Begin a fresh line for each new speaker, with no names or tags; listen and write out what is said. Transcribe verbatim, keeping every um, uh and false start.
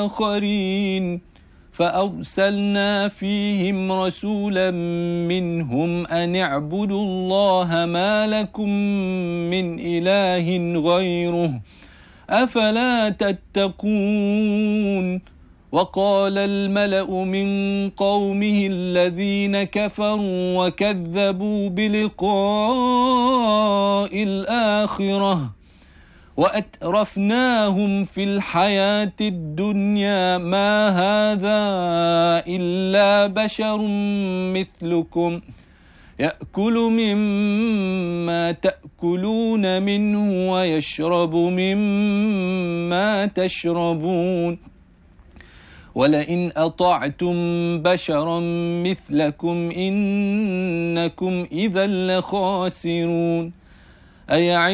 آخرين فأرسلنا فيهم رسولا منهم أن اعبدوا الله ما لكم من إله غيره أفلا تتقون. وقال الملأ من قومه الذين كفروا وكذبوا بلقاء الآخرة وأترفناهم في الحياة الدنيا ما هذا إلا بشر مثلكم يأكل مما تأكلون منه ويشرب مما تشربون ولئن أطعتم بشرا مثلكم إنكم إذا لخاسرون.